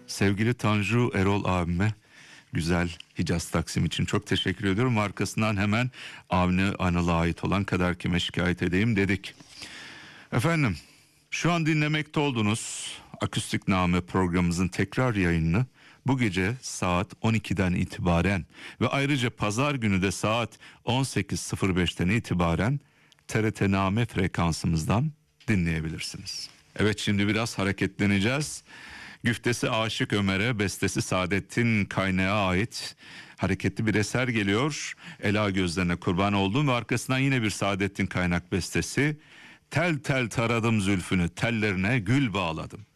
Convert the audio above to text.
Sevgili Tanju Erol abime güzel Hicaz Taksim için çok teşekkür ediyorum. Arkasından hemen Avni Anıl'a ait olan Kader Kime Şikayet Edeyim dedik. Efendim, şu an dinlemekte olduğunuz Akustik Name programımızın tekrar yayınını bu gece saat 12'den itibaren ve ayrıca pazar günü de saat 18.05'ten itibaren TRT Name frekansımızdan dinleyebilirsiniz. Evet, şimdi biraz hareketleneceğiz. Güftesi Aşık Ömer'e, bestesi Saadettin Kaynak'a ait hareketli bir eser geliyor. Ela gözlerine kurban oldum ve arkasından yine bir Saadettin Kaynak bestesi. Tel tel taradım zülfünü, tellerine gül bağladım.